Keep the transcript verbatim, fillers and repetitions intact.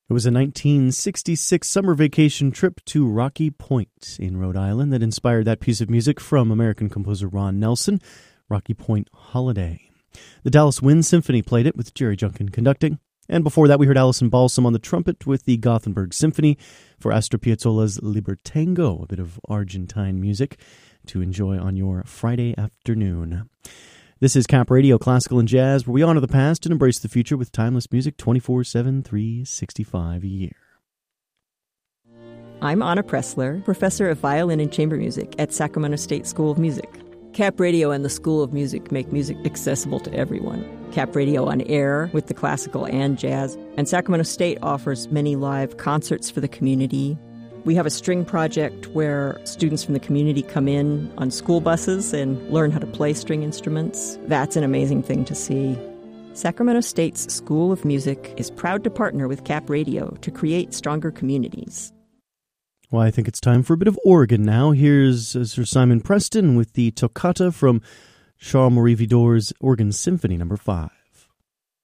It was a nineteen sixty-six summer vacation trip to Rocky Point in Rhode Island that inspired that piece of music from American composer Ron Nelson, Rocky Point Holiday. The Dallas Wind Symphony played it with Jerry Junkin conducting. And before that, we heard Alison Balsam on the trumpet with the Gothenburg Symphony for Astor Piazzolla's Libertango, a bit of Argentine music to enjoy on your Friday afternoon. This is Cap Radio, Classical and Jazz, where we honor the past and embrace the future with timeless music twenty-four seven, three sixty-five a year. I'm Anna Pressler, professor of violin and chamber music at Sacramento State School of Music. Cap Radio and the School of Music make music accessible to everyone. Cap Radio on air with the classical and jazz, and Sacramento State offers many live concerts for the community. We have a string project where students from the community come in on school buses and learn how to play string instruments. That's an amazing thing to see. Sacramento State's School of Music is proud to partner with Cap Radio to create stronger communities. Well, I think it's time for a bit of organ now. Here's uh, Sir Simon Preston with the toccata from Charles-Marie Widor's Organ Symphony number five.